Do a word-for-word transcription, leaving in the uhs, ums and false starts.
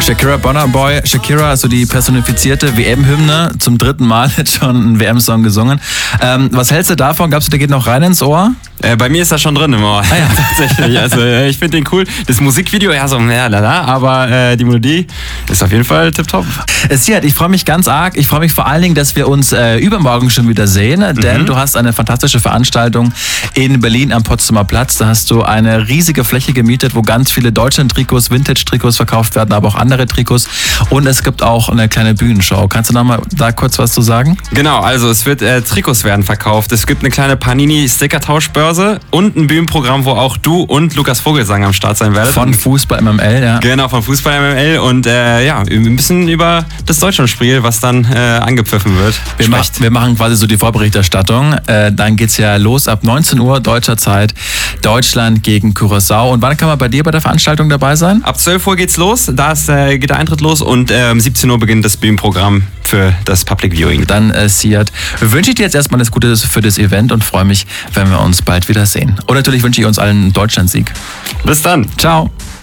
Shakira, Burna Boy. Shakira, also die personifizierte W M-Hymne, zum dritten Mal jetzt schon einen W M-Song gesungen. Ähm, was hältst du davon? Glaubst du, der geht noch rein ins Ohr? Äh, bei mir ist das schon drin im Ohr. Ah, ja. Tatsächlich. Also äh, ich finde den cool. Das Musikvideo, ja so, ja, lala, aber äh, die Melodie ist auf jeden Fall tipptopp. Siad, ich freue mich ganz arg. Ich freue mich vor allen Dingen, dass wir uns äh, übermorgen schon wieder sehen, denn mhm. du hast eine fantastische Veranstaltung in Berlin am Potsdamer Platz. Da hast du eine riesige Fläche gemietet, wo ganz viele Deutschland-Trikots, Vintage-Trikots verkauft werden, aber auch andere Trikots. Und es gibt auch eine kleine Bühnenshow. Kannst du noch mal da kurz was zu sagen? Genau, also es wird äh, Trikots werden verkauft. Es gibt eine kleine Panini-Sticker-Tauschbörse und ein Bühnenprogramm, wo auch du und Lukas Vogelsang am Start sein werdet. Von Fußball M M L, ja. Genau, von Fußball M M L und äh, ja, ein bisschen über das Deutschlandspiel, was dann äh, angepfiffen wird. Wir, mach, wir machen quasi so die Vorberichterstattung. Äh, dann geht's ja los ab neunzehn Uhr deutscher Zeit. Deutschland gegen Curaçao. Und wann kann man bei dir bei der Veranstaltung dabei sein? Ab zwölf Uhr geht's los, da ist, äh, geht der Eintritt los und äh, um siebzehn Uhr beginnt das Bühnenprogramm für das Public Viewing. Dann, äh, Siad, wünsche ich dir jetzt erstmal das Gute für das Event und freue mich, wenn wir uns bald wiedersehen. Und natürlich wünsche ich uns allen einen Deutschlandsieg. Bis dann. Ciao.